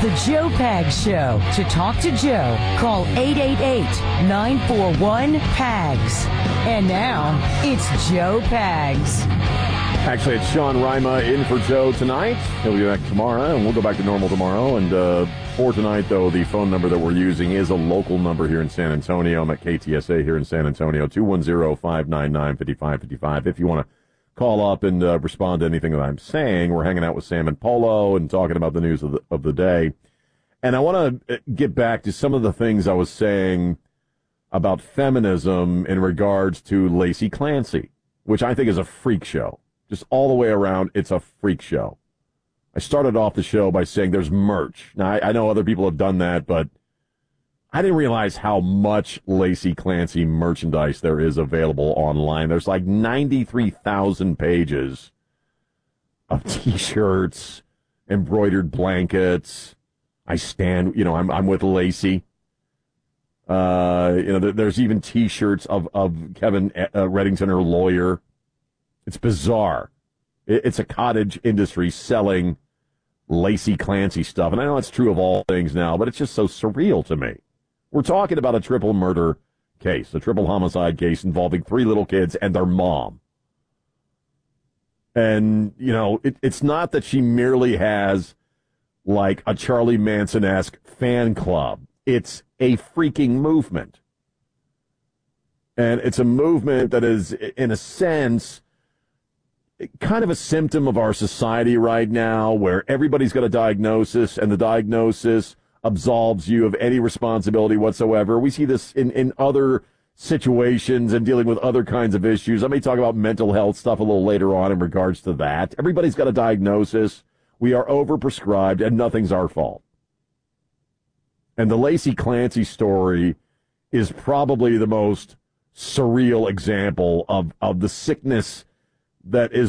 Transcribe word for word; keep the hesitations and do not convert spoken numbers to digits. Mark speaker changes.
Speaker 1: The Joe Pags Show. To talk to Joe, call eight eight eight, nine four one, P A G S. And now, it's Joe Pags.
Speaker 2: Actually, it's Sean Rima in for Joe tonight. He'll be back tomorrow, and we'll go back to normal tomorrow. And uh, for tonight, though, the phone number that we're using is a local number here in San Antonio. I'm at K T S A here in San Antonio, two one zero, five nine nine, five five five five. If you want to call up and uh, respond to anything that I'm saying, we're hanging out with Sam and Polo and talking about the news of the, of the day. And I want to get back to some of the things I was saying about feminism in regards to Lacey Clancy, which I think is a freak show. Just all the way around, it's a freak show. I started off the show by saying there's merch. Now, I, I know other people have done that, but I didn't realize how much Lacey Clancy merchandise there is available online. There's like ninety-three thousand pages of T-shirts, embroidered blankets. I stand, you know, I'm I'm with Lacey. Uh, you know, there, there's even T-shirts of, of Kevin uh, Reddington, her lawyer. It's bizarre. It, it's a cottage industry selling Lacey Clancy stuff. And I know it's true of all things now, but it's just so surreal to me. We're talking about a triple murder case, a triple homicide case involving three little kids and their mom. And, you know, it, it's not that she merely has, like, a Charlie Manson-esque fan club. It's a freaking movement. And it's a movement that is, in a sense, kind of a symptom of our society right now, where everybody's got a diagnosis, and the diagnosis absolves you of any responsibility whatsoever. We see this in, in other situations and dealing with other kinds of issues. I may talk about mental health stuff a little later on in regards to that. Everybody's got a diagnosis. We are overprescribed, and nothing's our fault. And the Lacey Clancy story is probably the most surreal example of, of the sickness that is